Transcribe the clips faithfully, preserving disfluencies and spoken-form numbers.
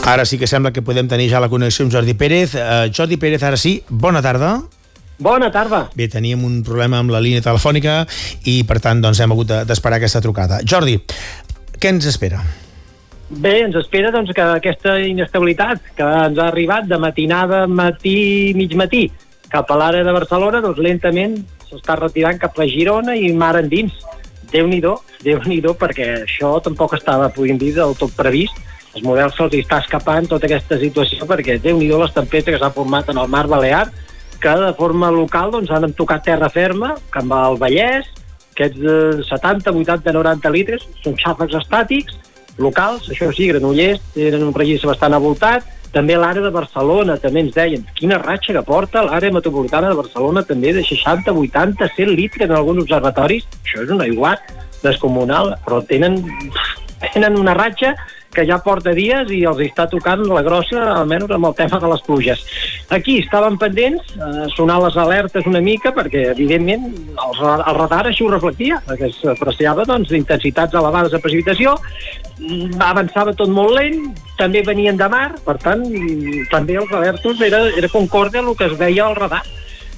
Ara sí que sembla que podem tenir ja la connexió amb Jordi Pérez. Uh, Jordi Pérez, ara sí, bona tarda. Bona tarda. Bé, teníem un problema amb la línia telefònica i, per tant, doncs, hem hagut d'esperar aquesta trucada. Jordi, què ens espera? Bé, ens espera doncs, que aquesta inestabilitat que ens ha arribat de matinada, matí, mig matí, cap a l'àrea de Barcelona, doncs lentament s'està retirant cap a Girona i mar endins. Déu-n'hi-do, Déu-n'hi-do, perquè això tampoc estava, podríem dir, del tot previst. Els models se'ls està escapant tota aquesta situació perquè Déu-n'hi-do les tempestes que s'han format en el mar Balear, que de forma local doncs, han tocat terra ferma, com el Vallès, aquests de setanta, vuitanta, noranta litres, són xàfecs estàtics, locals, això sí, Granollers, tenen un registre bastant avoltat, també l'àrea de Barcelona, també ens deien, quina ratxa que porta l'àrea metropolitana de Barcelona, també de seixanta, vuitanta, cent litres en alguns observatoris, això és un aiguat descomunal, però tenen, tenen una ratxa que ja porta dies i els està tocant la grossa, almenys amb el tema de les pluges. Aquí estàvem pendents, eh, sonar les alertes una mica, perquè, evidentment, el, el radar així ho reflectia, perquè s'apreciava, doncs, intensitats elevades de precipitació, avançava tot molt lent, també venien de mar, per tant, també els alertos era, era concorde el que es veia al radar.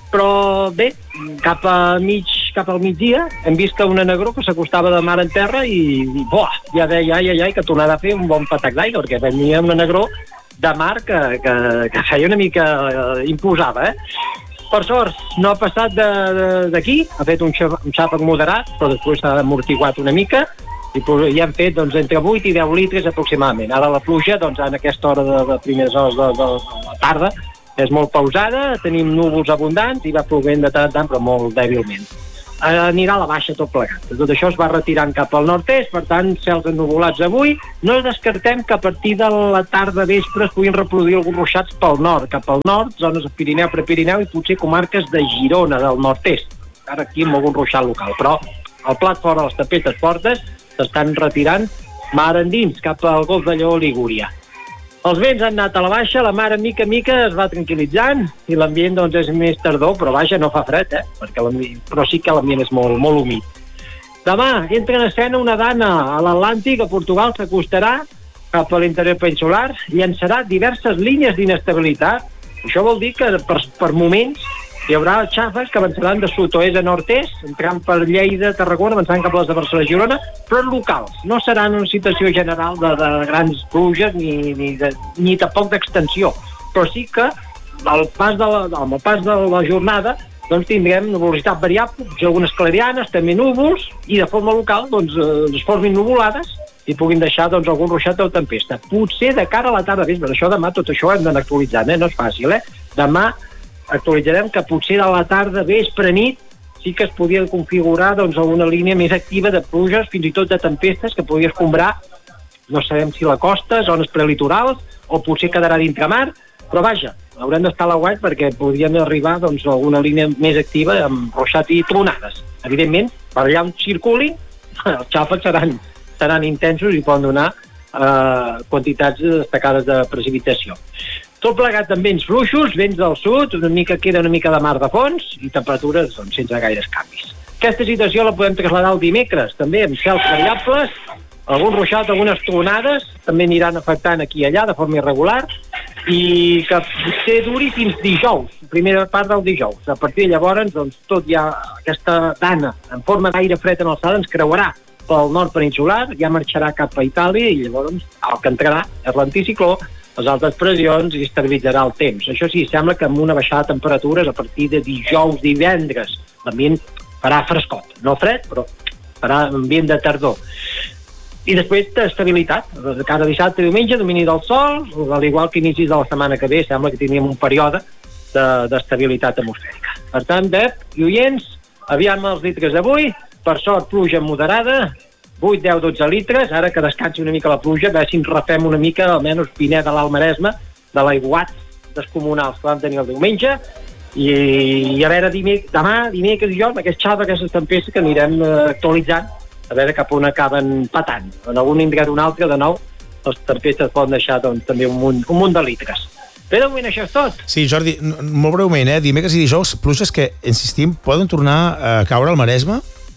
Però bé, cap a mig, cap al migdia hem vist que una negró que s'acostava de mar en terra i, i buah, ja deia, ai, ai, ai, que tornava a fer un bon patac d'aigua, perquè venia una negró de mar que, que, que feia una mica eh, imposava, eh? Per sort, no ha passat d'aquí, ha fet un, un xàfec moderat, però després s'ha amortiguat una mica, i ja han fet doncs, entre vuit i deu litres aproximadament. Ara la pluja, doncs, en aquesta hora de, de primeres hores de, de, de la tarda, és molt pausada, tenim núvols abundants i va plovent de tant en tant, però molt dèbilment. Anirà a la baixa tot plegat. Tot això es va retirant cap al nord-est, per tant, cels ennuvolats avui. No descartem que a partir de la tarda vespre es puguin reproduir alguns ruixats pel nord, cap al nord, zones de Pirineu, Prepirineu i potser comarques de Girona, del nord-est. Ara aquí amb algun ruixat local, però al plat fora de les tapetes fortes s'estan retirant mar endins, cap al golf de Lleó, Ligúria. Els vents han anat a la baixa, la mar a mica a mica es va tranquil·litzant i l'ambient doncs, és més tardor, però vaja, no fa fred, eh? Perquè però sí que l'ambient és molt, molt humit. Demà entra en escena una dana a l'Atlàntic, a Portugal, s'acostarà cap a l'interior peninsular i llançarà diverses línies d'inestabilitat. Això vol dir que per, per moments hi haurà xàfecs que avançaran de sud-oest a nord-est, entrant per Lleida, Tarragona, avançant cap a les de Barcelona i Girona, però locals. No seran una situació general de, de grans pluges ni, ni, de, ni tampoc d'extensió, però sí que al pas de la, amb el pas de la jornada doncs tindrem nuvolositat variable, algunes clarianes, també núvols, i de forma local doncs, eh, es formin nuvolades i puguin deixar doncs, algun ruixat o tempesta. Potser de cara a la tarda vespre, això demà tot això ho hem d'anar actualitzant, eh? No és fàcil, eh? Demà actualitzarem que potser de la tarda, vespre, nit, sí que es podia configurar doncs, alguna línia més activa de pluges, fins i tot de tempestes, que podria escombrar, no sabem si la costa, zones prelitorals, o potser quedarà dintre mar, però vaja, haurem d'estar a l'aguait perquè podríem arribar doncs, a alguna línia més activa amb ruixat i tronades. Evidentment, per allà on circulin, els xàfecs seran, seran intensos i poden donar eh, quantitats destacades de precipitació. Tot plegat amb vents fluixos, vents del sud, una mica queda una mica de mar de fons i temperatures doncs, sense gaires canvis. Aquesta situació la podem traslladar el dimecres, també amb cels variables, algun ruixat, algunes tronades, també aniran afectant aquí i allà de forma irregular, i que potser duri fins dijous, primera part del dijous. A partir de llavors, doncs, tot ja aquesta dana en forma d'aire fred en alçada ens creuarà pel nord peninsular, ja marxarà cap a Itàlia i llavors el que entrarà és l'anticicló, les altes pressions i estabilitzarà el temps. Això sí, sembla que amb una baixada de temperatures a partir de dijous, divendres, l'ambient farà frescot. No fred, però farà ambient de tardor. I després d'estabilitat. Cada dissabte i diumenge, domini del sol, al igual que inicis de la setmana que ve, sembla que teníem un període d'estabilitat atmosfèrica. Per tant, Pep i oients, aviam els litres d'avui, per sort pluja moderada, vuit, deu, dotze litres, ara que descansi una mica la pluja, a veure si ens refem una mica, almenys Pineda, l'Alt Maresme, de l'aiguat descomunals que vam tenir el diumenge, i, i a veure dimec, demà, dimecres i dijous, aquest xava, aquestes tempestes que anirem eh, actualitzant, a veure cap on acaben patant. En algun indret o un altre, de nou, les tempestes poden deixar doncs, també un munt, un munt de litres. Bé, de moment això és tot. Sí, Jordi, molt breument, eh? Dimecres i dijous, pluges que, insistim, poden tornar a caure al Maresme?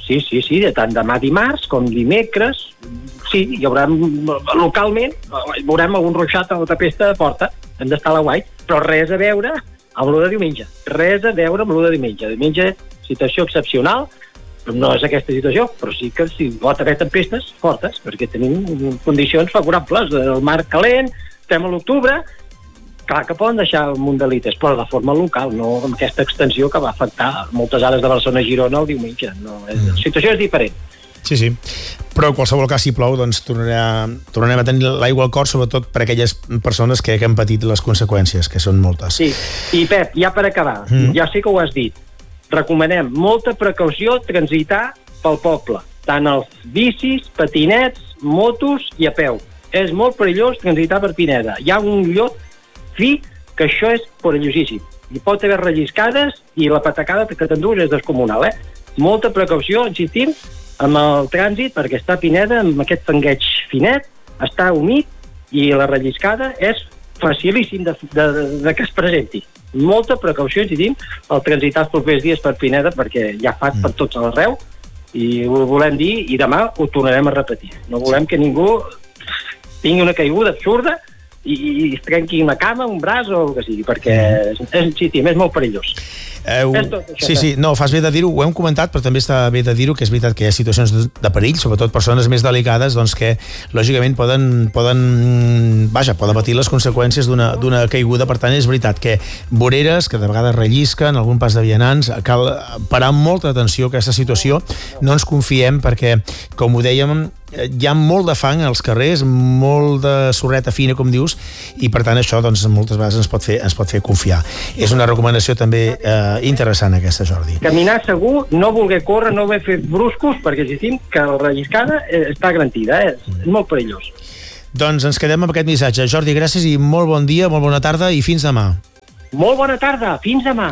sí, sí, sí, de tant demà dimarts com dimecres, sí, hi haurà localment, veurem algun ruixat a la tempesta de porta, hem d'estar a la guai, però res a veure amb l'u de diumenge, res a veure amb l'u de diumenge. Diumenge, situació excepcional, no és aquesta situació, però sí que sí, pot haver tempestes fortes, perquè tenim condicions favorables, el mar calent, estem a l'octubre, clar que poden deixar un munt d'elites, però de forma local, no amb aquesta extensió que va afectar moltes àrees de Barcelona i Girona el diumenge. No, és, la situació és diferent. Sí, sí. Però en qualsevol cas, si plou, doncs tornarem, tornarem a tenir l'aigua al cor, sobretot per a aquelles persones que, que han patit les conseqüències, que són moltes. Sí, i Pep, ja per acabar, mm. ja sé que ho has dit, recomanem molta precaució transitar pel poble, tant els bicis, patinets, motos i a peu. És molt perillós transitar per Pineda. Hi ha un llot fi que això és perillosíssim. Hi pot haver relliscades i la patacada que t'endús és descomunal, eh? Molta precaució, insistim, amb el trànsit, perquè està a Pineda amb aquest fangueig finet, està humit i la relliscada és facilíssim de, de, de que es presenti. Molta precaució, insistim, al transitar els propers dies per Pineda, perquè hi ha fat per tots arreu, i ho volem dir, i demà ho tornarem a repetir. No volem que ningú tingui una caiguda absurda i, i es trenqui una cama, un braç o el que sigui, perquè és, és, sí, és molt perillós. Heu... Sí, sí, no, fas bé de dir-ho, ho hem comentat, però també està bé de dir-ho, que és veritat que hi ha situacions de perill, sobretot persones més delicades, doncs que lògicament poden, poden vaja, poden patir les conseqüències d'una d'una caiguda. Per tant, és veritat que voreres, que de vegades rellisquen, algun pas de vianants, cal parar amb molta atenció a aquesta situació, no ens confiem perquè, com ho dèiem, hi ha molt de fang als carrers, molt de sorreta fina, com dius, i per tant això doncs, moltes vegades ens pot fer, ens pot fer confiar. És una recomanació també eh, interessant aquesta, Jordi. Caminar segur, no voler córrer, no voler fer bruscos, perquè insistim que la relliscada està garantida, eh? És molt perillós. Doncs ens quedem amb aquest missatge. Jordi, gràcies i molt bon dia, molt bona tarda i fins demà. Molt bona tarda, fins demà.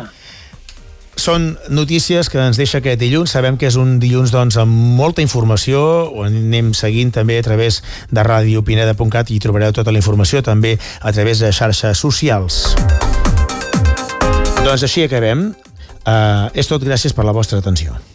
Són notícies que ens deixa aquest dilluns. Sabem que és un dilluns doncs, amb molta informació. Ho anem seguint també a través de ràdio pineda punt cat i trobareu tota la informació també a través de xarxes socials. Doncs així acabem. Uh, és tot, gràcies per la vostra atenció.